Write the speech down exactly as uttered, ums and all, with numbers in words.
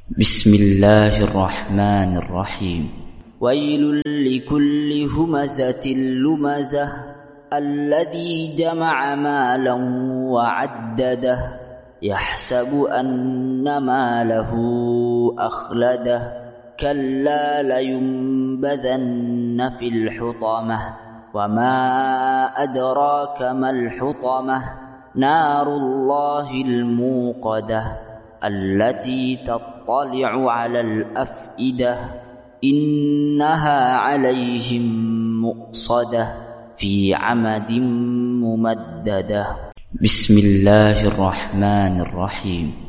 بسم الله الرحمن الرحيم. ويل لكل همزة لمزة الذي جمع مالا وعدده يحسب أن ماله أخلده كلا لينبذن في الحطمة وما أدراك ما الحطمة نار الله الموقدة التي تطلع على الأفئدة إنها عليهم مؤصدة في عمد ممددة. بسم الله الرحمن الرحيم.